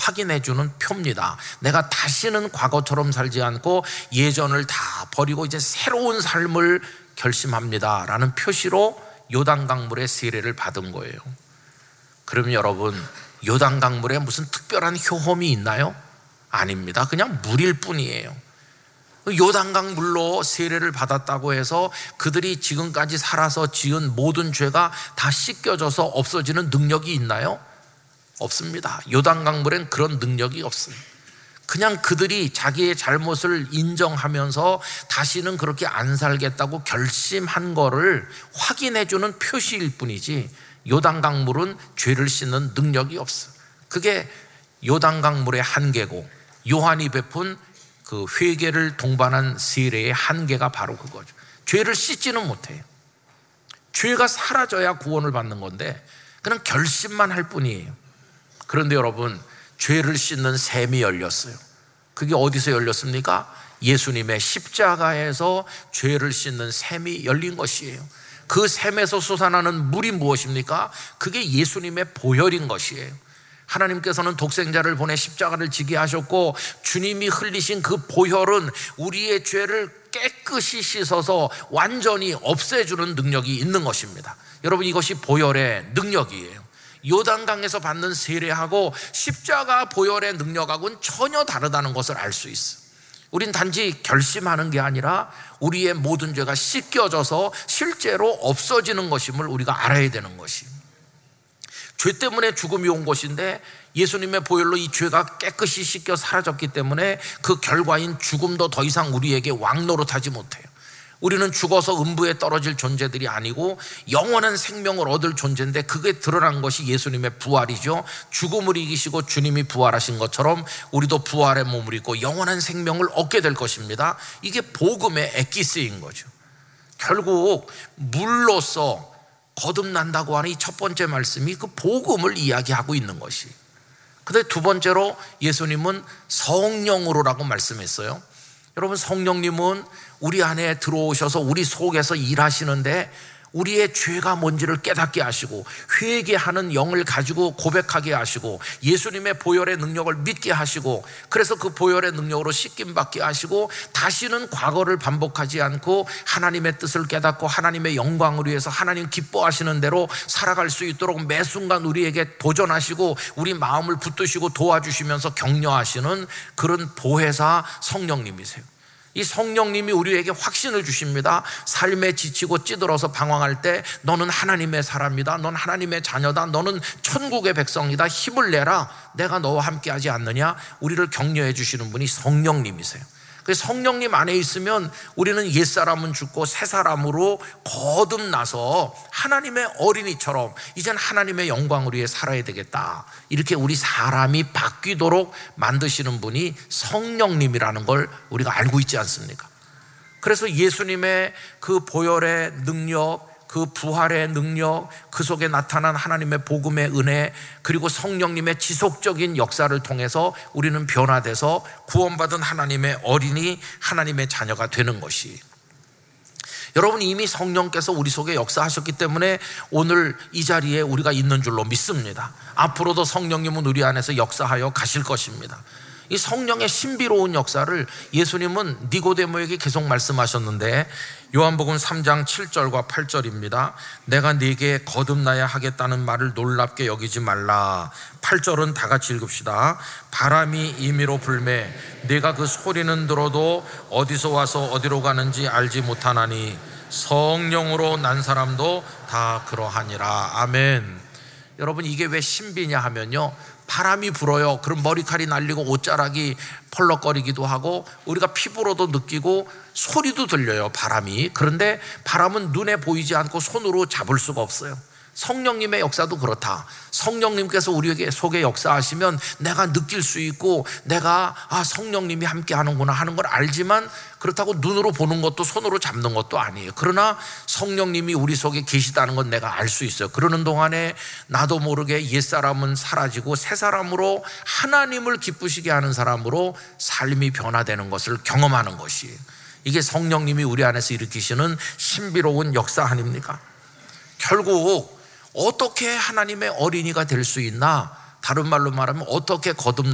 확인해주는 표입니다. 내가 다시는 과거처럼 살지 않고 예전을 다 버리고 이제 새로운 삶을 결심합니다 라는 표시로 요단강물의 세례를 받은 거예요. 그러면 여러분, 요단강물에 무슨 특별한 효험이 있나요? 아닙니다. 그냥 물일 뿐이에요. 요단강 물로 세례를 받았다고 해서 그들이 지금까지 살아서 지은 모든 죄가 다 씻겨져서 없어지는 능력이 있나요? 없습니다. 요단강 물엔 그런 능력이 없어요. 그냥 그들이 자기의 잘못을 인정하면서 다시는 그렇게 안 살겠다고 결심한 거를 확인해주는 표시일 뿐이지, 요단강 물은 죄를 씻는 능력이 없어요. 그게 요단강 물의 한계고, 요한이 베푼 그 회개를 동반한 세례의 한계가 바로 그거죠. 죄를 씻지는 못해요. 죄가 사라져야 구원을 받는 건데 그냥 결심만 할 뿐이에요. 그런데 여러분, 죄를 씻는 샘이 열렸어요. 그게 어디서 열렸습니까? 예수님의 십자가에서 죄를 씻는 샘이 열린 것이에요. 그 샘에서 솟아나는 물이 무엇입니까? 그게 예수님의 보혈인 것이에요. 하나님께서는 독생자를 보내 십자가를 지게 하셨고, 주님이 흘리신 그 보혈은 우리의 죄를 깨끗이 씻어서 완전히 없애주는 능력이 있는 것입니다. 여러분, 이것이 보혈의 능력이에요. 요단강에서 받는 세례하고 십자가 보혈의 능력하고는 전혀 다르다는 것을 알 수 있어요. 우린 단지 결심하는 게 아니라 우리의 모든 죄가 씻겨져서 실제로 없어지는 것임을 우리가 알아야 되는 것입니다. 죄 때문에 죽음이 온 것인데 예수님의 보혈로 이 죄가 깨끗이 씻겨 사라졌기 때문에 그 결과인 죽음도 더 이상 우리에게 왕노릇하지 못해요. 우리는 죽어서 음부에 떨어질 존재들이 아니고 영원한 생명을 얻을 존재인데, 그게 드러난 것이 예수님의 부활이죠. 죽음을 이기시고 주님이 부활하신 것처럼 우리도 부활의 몸을 입고 영원한 생명을 얻게 될 것입니다. 이게 복음의 엑기스인 거죠. 결국 물로서 거듭난다고 하는 이 첫 번째 말씀이 그 복음을 이야기하고 있는 것이. 근데 두 번째로 예수님은 성령으로라고 말씀했어요. 여러분, 성령님은 우리 안에 들어오셔서 우리 속에서 일하시는데 우리의 죄가 뭔지를 깨닫게 하시고 회개하는 영을 가지고 고백하게 하시고 예수님의 보혈의 능력을 믿게 하시고, 그래서 그 보혈의 능력으로 씻김받게 하시고 다시는 과거를 반복하지 않고 하나님의 뜻을 깨닫고 하나님의 영광을 위해서 하나님 기뻐하시는 대로 살아갈 수 있도록 매 순간 우리에게 도전하시고 우리 마음을 붙드시고 도와주시면서 격려하시는 그런 보혜사 성령님이세요. 이 성령님이 우리에게 확신을 주십니다. 삶에 지치고 찌들어서 방황할 때 너는 하나님의 사람이다, 넌 하나님의 자녀다, 너는 천국의 백성이다, 힘을 내라, 내가 너와 함께 하지 않느냐. 우리를 격려해 주시는 분이 성령님이세요. 그래서 성령님 안에 있으면 우리는 옛사람은 죽고 새사람으로 거듭나서 하나님의 어린이처럼 이젠 하나님의 영광을 위해 살아야 되겠다, 이렇게 우리 사람이 바뀌도록 만드시는 분이 성령님이라는 걸 우리가 알고 있지 않습니까? 그래서 예수님의 그 보혈의 능력, 그 부활의 능력, 그 속에 나타난 하나님의 복음의 은혜, 그리고 성령님의 지속적인 역사를 통해서 우리는 변화돼서 구원받은 하나님의 어린이, 하나님의 자녀가 되는 것이. 여러분, 이미 성령께서 우리 속에 역사하셨기 때문에 오늘 이 자리에 우리가 있는 줄로 믿습니다. 앞으로도 성령님은 우리 안에서 역사하여 가실 것입니다. 이 성령의 신비로운 역사를 예수님은 니고데모에게 계속 말씀하셨는데, 요한복음 3장 7절과 8절입니다. 내가 네게 거듭나야 하겠다는 말을 놀랍게 여기지 말라. 8절은 다 같이 읽읍시다. 바람이 임의로 불매 네가 그 소리는 들어도 어디서 와서 어디로 가는지 알지 못하나니 성령으로 난 사람도 다 그러하니라. 아멘. 여러분, 이게 왜 신비냐 하면요, 바람이 불어요. 그럼 머리칼이 날리고 옷자락이 펄럭거리기도 하고 우리가 피부로도 느끼고 소리도 들려요, 바람이. 그런데 바람은 눈에 보이지 않고 손으로 잡을 수가 없어요. 성령님의 역사도 그렇다. 성령님께서 우리에게 속에 역사하시면 내가 느낄 수 있고 내가 성령님이 함께 하는구나 하는 걸 알지만, 그렇다고 눈으로 보는 것도 손으로 잡는 것도 아니에요. 그러나 성령님이 우리 속에 계시다는 건 내가 알 수 있어요. 그러는 동안에 나도 모르게 옛사람은 사라지고 새 사람으로 하나님을 기쁘시게 하는 사람으로 삶이 변화되는 것을 경험하는 것이, 이게 성령님이 우리 안에서 일으키시는 신비로운 역사 아닙니까? 결국 어떻게 하나님의 어린이가 될 수 있나? 다른 말로 말하면 어떻게 거듭나